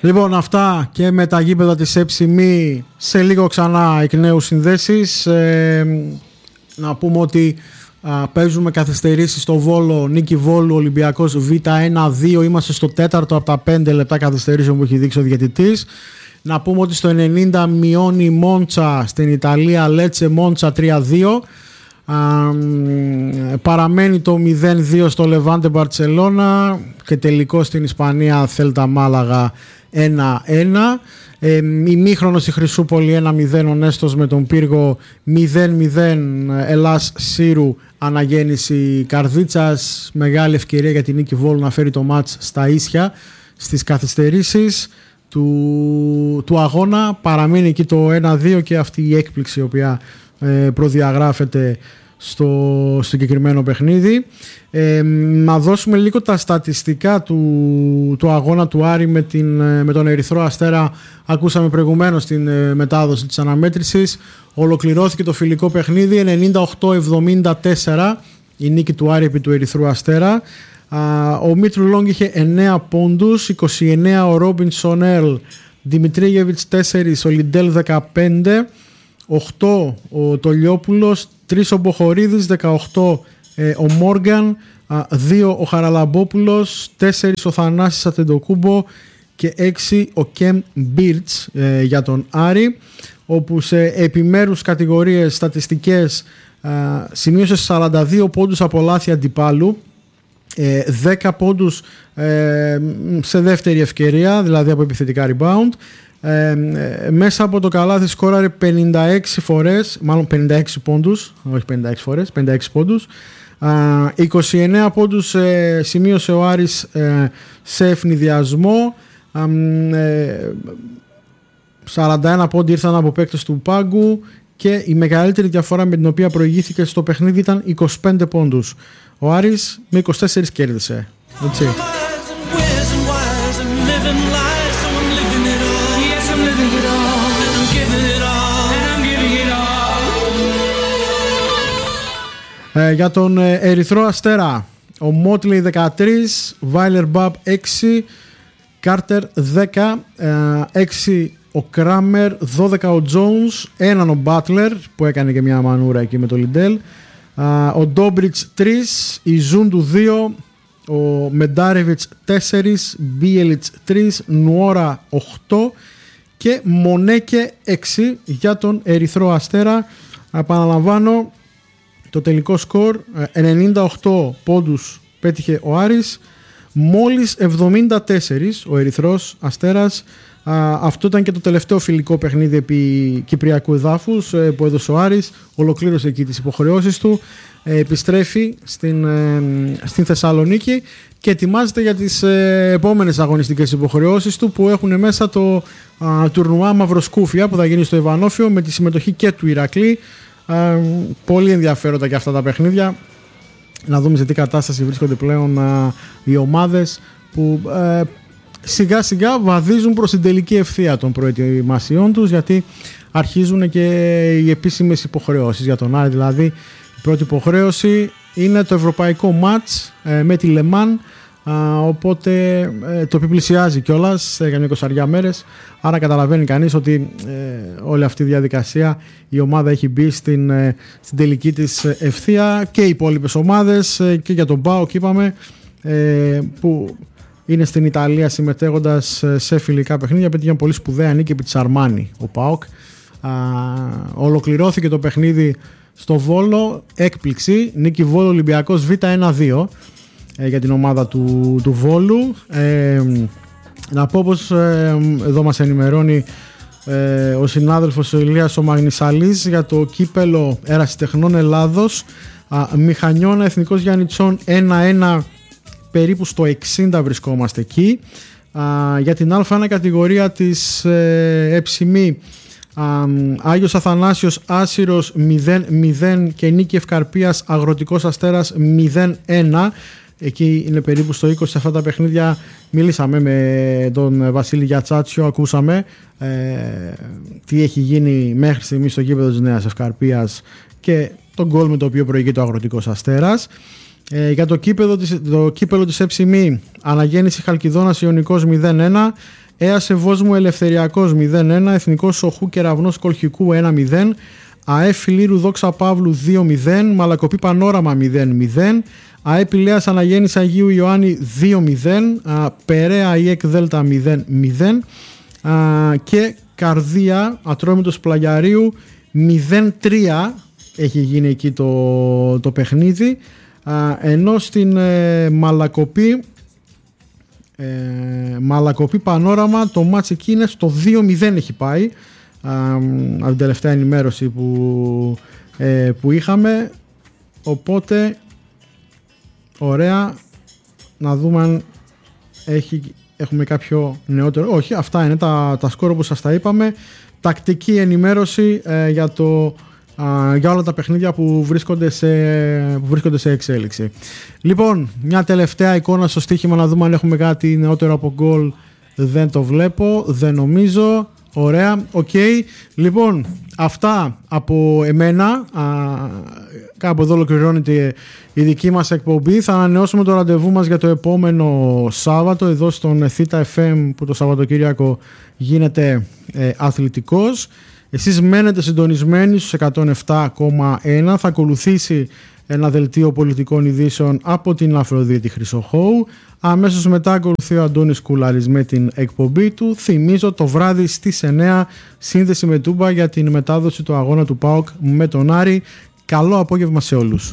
Λοιπόν, αυτά και με τα γήπεδα της ΕΨΜΗ. Σε λίγο ξανά εκ νέου συνδέσεις. Να πούμε ότι παίζουμε καθυστερήσεις στο Βόλο, νίκη Βόλου, Ολυμπιακός Β1-2. Είμαστε στο 4ο από τα 5 λεπτά καθυστερήσεων που έχει δείξει ο διαιτητής. Να πούμε ότι στο 90 μειώνει Μόντσα στην Ιταλία, Λέτσε Μόντσα 3-2. Παραμένει το 0-2 στο Λεβάντε Μπαρτσελώνα και τελικό στην Ισπανία Θέλτα Μάλαγα 1-1. Ημίχρονο στη Χρυσούπολη 1-0 ο Νέστος με τον Πύργο, 0-0 Ελλάς Σύρου αναγέννηση Καρδίτσας. Μεγάλη ευκαιρία για την νίκη Βόλου να φέρει το μάτς στα ίσια στις καθυστερήσεις του αγώνα. Παραμένει εκεί το 1-2 και αυτή η έκπληξη η οποία προδιαγράφεται στο συγκεκριμένο παιχνίδι. Να δώσουμε λίγο τα στατιστικά του αγώνα του Άρη με τον Ερυθρό Αστέρα. Ακούσαμε προηγουμένως την μετάδοση της αναμέτρησης. Ολοκληρώθηκε το φιλικό παιχνίδι 98-74 η νίκη του Άρη επί του Ερυθρού Αστέρα. Ο Μήτρου Λόγκ είχε 9 πόντους, 29 ο Ρόμπινσον Ερλ, Δημητρίγεβιτς 4, ο Λιντέλ 15, 8 ο Τολιόπουλος, 3 ο Μποχορίδης, 18 ο Μόργαν, 2 ο Χαραλαμπόπουλος, 4 ο Θανάσης Ατεντοκούμπο και 6 ο Κεμ Μπίρτς για τον Άρη, όπου σε επιμέρους κατηγορίες στατιστικές σημείωσε 42 πόντους από λάθη αντιπάλου, 10 πόντους σε δεύτερη ευκαιρία, δηλαδή από επιθετικά rebound. Μέσα από το καλάθι σκόραρε 56 φορές, μάλλον 56 πόντους, όχι 56 φορές, 56 πόντους. 29 πόντους σημείωσε ο Άρης σε ευνηδιασμό. 41 πόντοι ήρθαν από παίκτες του πάγκου και η μεγαλύτερη διαφορά με την οποία προηγήθηκε στο παιχνίδι ήταν 25 πόντους. Ο Άρης με 24 κέρδισε. Έτσι. Για τον Ερυθρό Αστέρα, ο Μότλεϊ 13, Βάιλερ Μπαμπ 6, Κάρτερ 10, 6 ο Κράμερ, 12 ο Τζόουνς, 1 ο Μπάτλερ που έκανε και μια μανούρα εκεί με το Λιντέλ, ο Ντόμπριτς 3, η Ζούντου 2, ο Μεντάρεβιτς 4, Μπίελιτς 3, Νουόρα 8 και Μονέκε 6 για τον Ερυθρό Αστέρα. Επαναλαμβάνω το τελικό σκορ, 98 πόντους πέτυχε ο Άρης, μόλις 74 ο Ερυθρός Αστέρας. Αυτό ήταν και το τελευταίο φιλικό παιχνίδι επί κυπριακού εδάφους που έδωσε ο Άρης. Ολοκλήρωσε εκεί τις υποχρεώσεις του, επιστρέφει στην Θεσσαλονίκη και ετοιμάζεται για τις επόμενες αγωνιστικές υποχρεώσεις του που έχουν μέσα το τουρνουά Μαυροσκούφια που θα γίνει στο Ιβανόφιο με τη συμμετοχή και του Ηρακλή. Πολύ ενδιαφέροντα και αυτά τα παιχνίδια, να δούμε σε τι κατάσταση βρίσκονται πλέον οι ομάδες που σιγά σιγά βαδίζουν προς την τελική ευθεία των προετοιμασιών τους, γιατί αρχίζουν και οι επίσημες υποχρεώσεις για τον Άρη. Δηλαδή η πρώτη υποχρέωση είναι το ευρωπαϊκό μάτς με τη Λεμάν, οπότε το οποίο πλησιάζει κιόλας σε καμιά 20 μέρες, άρα καταλαβαίνει κανείς ότι όλη αυτή η διαδικασία η ομάδα έχει μπει στην τελική της ευθεία, και οι υπόλοιπες ομάδες, και για τον ΠΑΟΚ είπαμε, που είναι στην Ιταλία συμμετέχοντας σε φιλικά παιχνίδια, πέτυχε πολύ σπουδαία νίκη επί της Αρμάνι ο ΠΑΟΚ. Ολοκληρώθηκε το παιχνίδι στο Βόλο, έκπληξη, νίκη Βόλο Ολυμπιακός Β1-2 για την ομάδα του Βόλου. Να πω πως εδώ μας ενημερώνει ο συνάδελφος ο Ηλίας ο Μαγνησαλής για το κύπελο Ερασιτεχνών Ελλάδος, Μηχανιώνα Εθνικός Γιαννιτσών 1-1, περίπου στο 60 βρισκόμαστε εκεί. Για την Α1 κατηγορία της ΕΨΜΗ, Άγιος Αθανάσιος Άσυρος 0-0 και Νίκη Ευκαρπίας Αγροτικός Αστέρας 0-1. Εκεί είναι περίπου στο 20 αυτά τα παιχνίδια. Μίλησαμε με τον Βασίλη Γιατσάτσιο, ακούσαμε τι έχει γίνει μέχρι στιγμής στο γήπεδο της Νέας Ευκαρπίας και τον γκολ με το οποίο προηγείται ο Αγροτικός Αστέρας. Για το κύπελο της ΕΨΜΗ, Αναγέννηση Χαλκιδόνας Ιωνικός 0-1, Έασε Βόσμου Ελευθεριακός 0-1, Εθνικός Σοχού Κεραυνός Κολχικού 1-0, ΑΕ Φιλήρου Δόξα Παύλου 2-0, Μαλακοπή Πανόραμα 0-0, ΑΕ Πηλαίας Αναγέννης Αγίου Ιωάννη 2-0, Περαία ΙΕΚ Δέλτα 0-0 και Καρδία Ατρόμητος Πλαγιαρίου 0-3 έχει γίνει εκεί το παιχνίδι, ενώ στην Μαλακοπή Πανόραμα το μάτς εκεί είναι στο 2-0 έχει πάει από την τελευταία ενημέρωση που είχαμε, οπότε ωραία, να δούμε αν έχουμε κάποιο νεότερο. Όχι, αυτά είναι τα σκόρ που σας τα είπαμε. Τακτική ενημέρωση για όλα τα παιχνίδια που βρίσκονται σε εξέλιξη. Λοιπόν, μια τελευταία εικόνα στο στοίχημα να δούμε αν έχουμε κάτι νεότερο από γκολ. Δεν το βλέπω, δεν νομίζω. Ωραία, οκ. Λοιπόν, αυτά από εμένα. Κάπου εδώ ολοκληρώνεται η δική μας εκπομπή. Θα ανανεώσουμε το ραντεβού μας για το επόμενο Σάββατο εδώ στον Θήτα FM, που το Σαββατοκύριακο γίνεται αθλητικός. Εσείς μένετε συντονισμένοι στους 107,1. Θα ακολουθήσει ένα δελτίο πολιτικών ειδήσεων από την Αφροδίτη Χρυσοχώου. Αμέσως μετά ακολουθεί ο Αντώνης Κουλάρης με την εκπομπή του. Θυμίζω, το βράδυ στις 9 σύνδεση με Τούμπα για την μετάδοση του αγώνα του ΠΑΟΚ με τον Άρη. Καλό απόγευμα σε όλους.